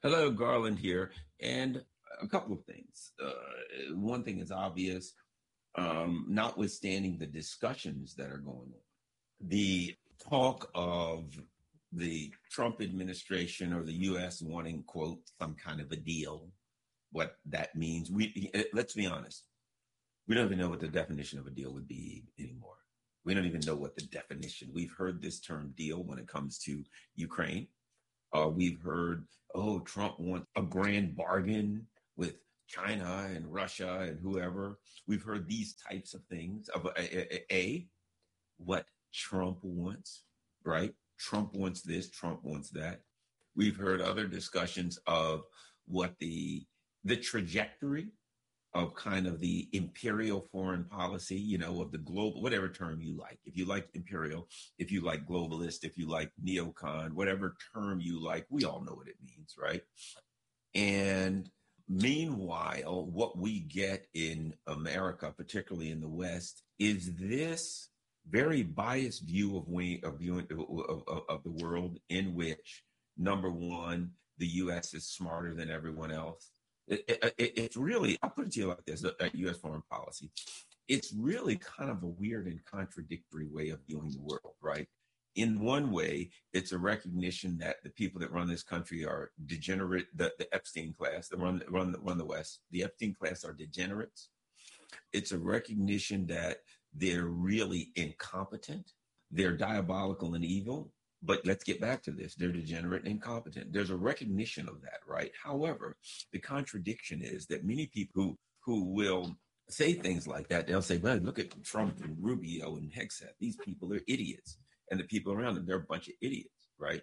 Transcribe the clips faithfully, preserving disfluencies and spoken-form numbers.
Hello, Garland here. And a couple of things. Uh, one thing is obvious, um, notwithstanding the discussions that are going on, the talk of the Trump administration or the U S wanting, quote, some kind of a deal, what that means. We let's be honest, we don't even know what the definition of a deal would be anymore. We don't even know what the definition. We've heard this term deal when it comes to Ukraine. Uh, we've heard, oh, Trump wants a grand bargain with China and Russia and whoever. We've heard these types of things of a, a, a what Trump wants, right? Trump wants this, Trump wants that. We've heard other discussions of what the the trajectory of kind of the imperial foreign policy, you know, of the global, whatever term you like. If you like imperial, if you like globalist, if you like neocon, whatever term you like, we all know what it means, right? And meanwhile, what we get in America, particularly in the West, is this very biased view of we of viewing of, of, of the world in which, number one, the U S is smarter than everyone else. It, it, it, it's really, I'll put it to you like this, at U S foreign policy, it's really kind of a weird and contradictory way of viewing the world, right? In one way, it's a recognition that the people that run this country are degenerate, the, the Epstein class, that run, run, run the West, the Epstein class are degenerates. It's a recognition that they're really incompetent, they're diabolical and evil. But let's get back to this. They're degenerate and incompetent. There's a recognition of that, right? However, the contradiction is that many people who, who will say things like that, they'll say, well, look at Trump and Rubio and Hegseth. These people are idiots. And the people around them, they're a bunch of idiots, right?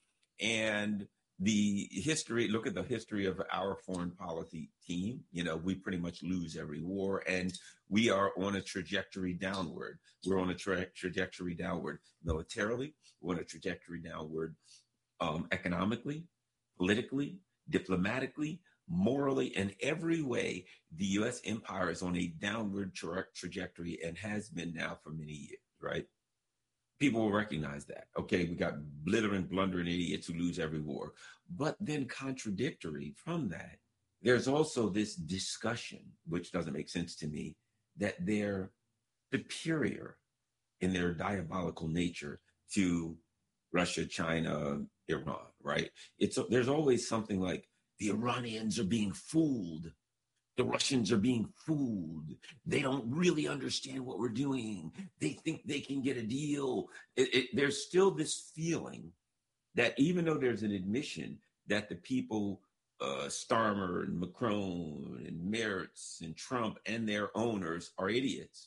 And the history, look at the history of our foreign policy team. You know, we pretty much lose every war, and we are on a trajectory downward. We're on a tra- trajectory downward militarily. We're on a trajectory downward um, economically, politically, diplomatically, morally, in every way. The U S empire is on a downward tra- trajectory and has been now for many years, right? People will recognize that. Okay, we got blithering, blundering idiots who lose every war. But then contradictory from that, there's also this discussion, which doesn't make sense to me, that they're superior in their diabolical nature to Russia, China, Iran, right? It's there's always something like the Iranians are being fooled. The Russians are being fooled. They don't really understand what we're doing. They think they can get a deal. It, it, there's still this feeling that even though there's an admission that the people, uh, Starmer and Macron and Merz and Trump and their owners are idiots,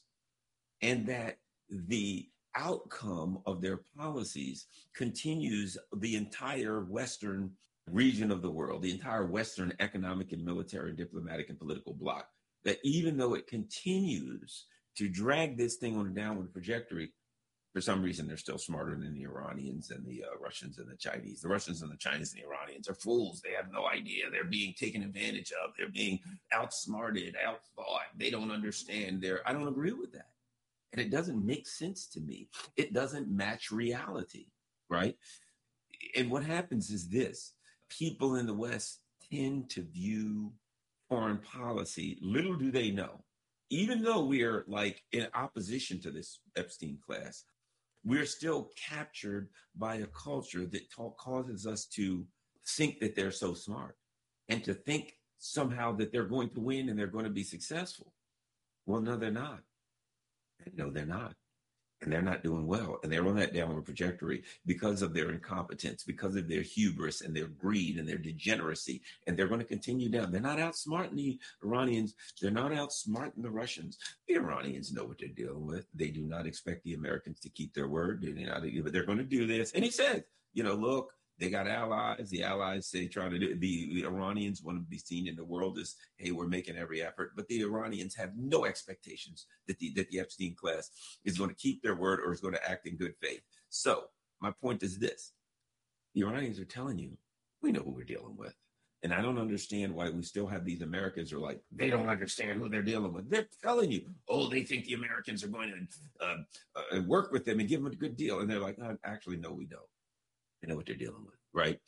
and that the outcome of their policies continues the entire Western region of the world, the entire Western economic and military, diplomatic and political bloc, that even though it continues to drag this thing on a downward trajectory, for some reason they're still smarter than the Iranians and the uh, Russians and the Chinese. The Russians and the Chinese and the Iranians are fools. They have no idea. They're being taken advantage of. They're being outsmarted, outthought. They don't understand. They're, I don't agree with that. And it doesn't make sense to me. It doesn't match reality, right? And what happens is this. People in the West tend to view foreign policy, little do they know, even though we are like in opposition to this Epstein class, we're still captured by a culture that ta- causes us to think that they're so smart and to think somehow that they're going to win and they're going to be successful. Well, no, they're not. No, they're not. And they're not doing well. And they're on that downward trajectory because of their incompetence, because of their hubris and their greed and their degeneracy. And they're going to continue down. They're not outsmarting the Iranians. They're not outsmarting the Russians. The Iranians know what they're dealing with. They do not expect the Americans to keep their word. They do not, but they're going to do this. And he said, you know, look, they got allies. The allies say trying to do the, the Iranians want to be seen in the world as, hey, we're making every effort. But the Iranians have no expectations that the that the Epstein class is going to keep their word or is going to act in good faith. So my point is this. The Iranians are telling you, we know who we're dealing with. And I don't understand why we still have these Americans who are like, they don't understand who they're dealing with. They're telling you, oh, they think the Americans are going to uh, uh, work with them and give them a good deal. And they're like, oh, actually, no, we don't. They know what they're dealing with, right?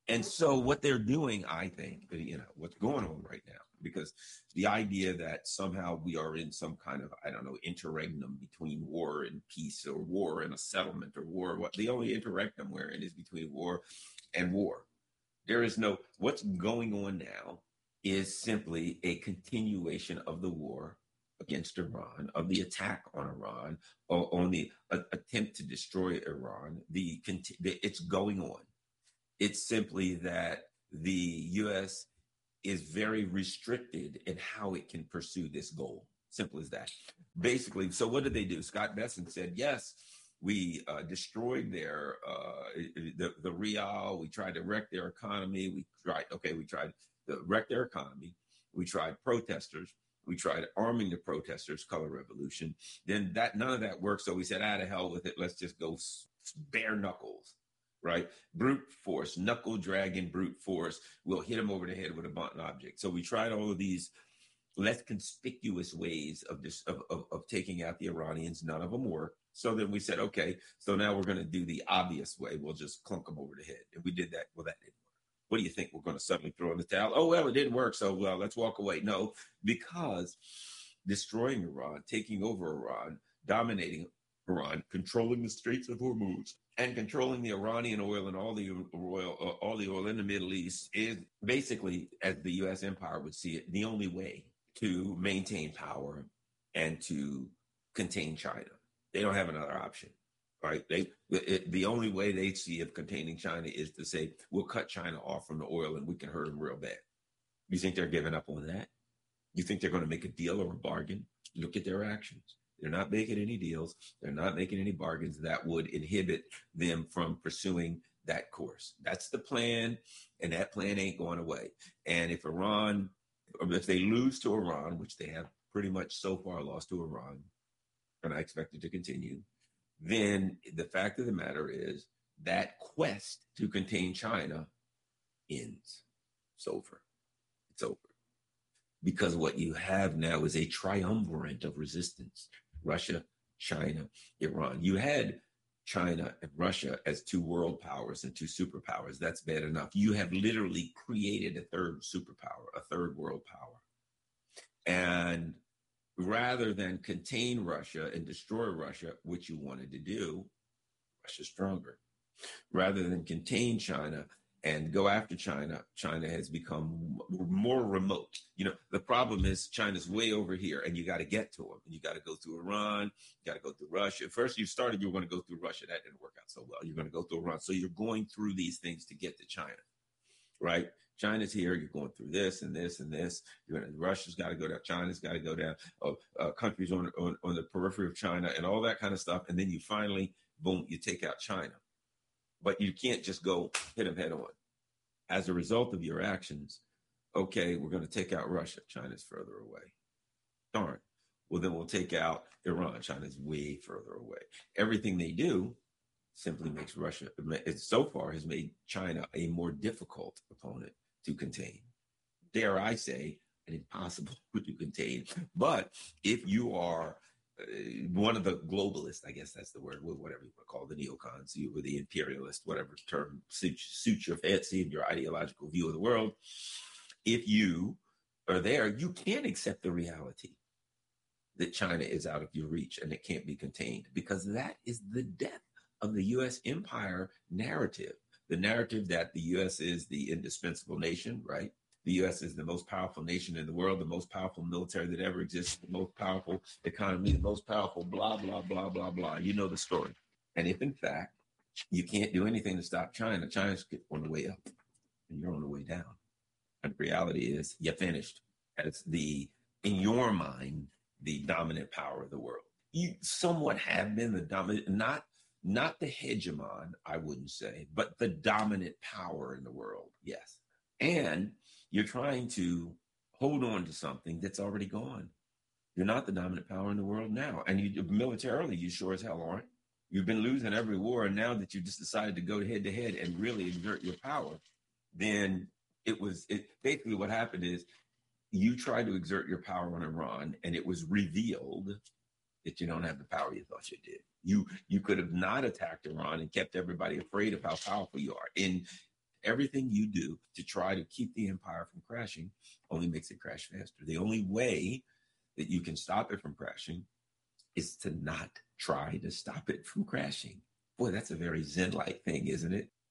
And so what they're doing, I think, you know, what's going on right now, because the idea that somehow we are in some kind of, I don't know, interregnum between war and peace, or war and a settlement, or war, what the only interregnum we're in is between war and war. There is no, what's going on now is simply a continuation of the war against Iran, of the attack on Iran, or on the uh, attempt to destroy Iran. The, the it's going on. It's simply that the U S is very restricted in how it can pursue this goal. Simple as that. Basically, so what did they do? Scott Bessent said, yes, we uh, destroyed their uh, the the rial. We tried to wreck their economy. We tried. Okay, we tried to wreck their economy. We tried protesters. We tried arming the protesters. Color revolution. Then that none of that worked. So we said, ah, to hell with it. Let's just go bare knuckles. Right? Brute force, knuckle dragging brute force will hit him over the head with a blunt object. So we tried all of these less conspicuous ways of this of, of, of taking out the Iranians. None of them worked. So then we said, okay, so now we're going to do the obvious way. We'll just clunk them over the head. And we did that. Well, that didn't work. What do you think? We're going to suddenly throw in the towel? Oh, well, it didn't work. So, well, let's walk away. No, because destroying Iran, taking over Iran, dominating Iran, controlling the Straits of Hormuz, and controlling the Iranian oil and all the oil, uh, all the oil in the Middle East is basically, as the U S empire would see it, the only way to maintain power and to contain China. They don't have another option, right? They it, the only way they see of containing China is to say, we'll cut China off from the oil and we can hurt them real bad. You think they're giving up on that? You think they're going to make a deal or a bargain? Look at their actions. They're not making any deals. They're not making any bargains that would inhibit them from pursuing that course. That's the plan, and that plan ain't going away. And if Iran, or if they lose to Iran, which they have pretty much so far lost to Iran, and I expect it to continue, then the fact of the matter is that quest to contain China ends. It's over. It's over. Because what you have now is a triumvirate of resistance. Russia, China, Iran. You had China and Russia as two world powers and two superpowers. That's bad enough. You have literally created a third superpower, a third world power. And rather than contain Russia and destroy Russia, which you wanted to do, Russia's stronger. Rather than contain China and go after China, China has become more remote. You know, the problem is China's way over here, and you got to get to them. You got to go through Iran, you got to go through Russia. First, you started, you were going to go through Russia. That didn't work out so well. You're going to go through Iran. So you're going through these things to get to China, right? China's here. You're going through this and this and this. You're going to, Russia's got to go down. China's got to go down. Uh, uh, countries on, on on the periphery of China and all that kind of stuff. And then you finally, boom, you take out China. But you can't just go hit them head on. As a result of your actions, okay, we're going to take out Russia. China's further away. Darn. Well, then we'll take out Iran. China's way further away. Everything they do simply makes Russia, it so far has made China a more difficult opponent to contain. Dare I say, an impossible to contain. But if you are uh, one of the globalists, I guess that's the word, whatever you want to call it, the neocons, you or the imperialist, whatever term suits, suits your fancy and your ideological view of the world, if you are there, you can't accept the reality that China is out of your reach and it can't be contained, because that is the death of the U S empire narrative, the narrative that the U S is the indispensable nation, right? The U S is the most powerful nation in the world, the most powerful military that ever exists, the most powerful economy, the most powerful blah, blah, blah, blah, blah. You know the story. And if, in fact, you can't do anything to stop China, China's on the way up and you're on the way down. And the reality is you're finished. It's the, in your mind, the dominant power of the world. You somewhat have been the dominant, not not the hegemon, I wouldn't say, but the dominant power in the world, yes. And you're trying to hold on to something that's already gone. You're not the dominant power in the world now. And you militarily, you sure as hell aren't. You've been losing every war, and now that you just decided to go head to head and really exert your power, then it was, it basically what happened is you tried to exert your power on Iran, and it was revealed that you don't have the power you thought you did. You you could have not attacked Iran and kept everybody afraid of how powerful you are. In Everything you do to try to keep the empire from crashing only makes it crash faster. The only way that you can stop it from crashing is to not try to stop it from crashing. Boy, that's a very Zen-like thing, isn't it?